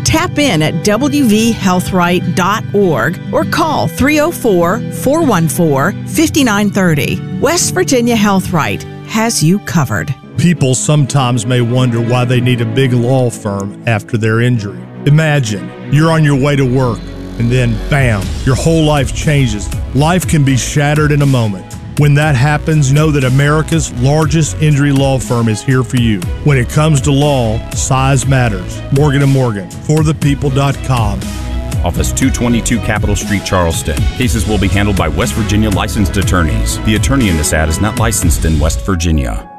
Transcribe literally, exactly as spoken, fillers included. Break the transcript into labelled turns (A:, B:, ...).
A: Tap in at w v health right dot org or call three oh four, four one four, five nine three oh. West Virginia Health Right has you covered.
B: People sometimes may wonder why they need a big law firm after their injury. Imagine you're on your way to work and then, bam, your whole life changes. Life can be shattered in a moment. When that happens, know that America's largest injury law firm is here for you. When it comes to law, size matters. Morgan and Morgan, for the people dot com.
C: Office two twenty-two Capitol Street, Charleston. Cases will be handled by West Virginia licensed attorneys. The attorney in this ad is not licensed in West Virginia.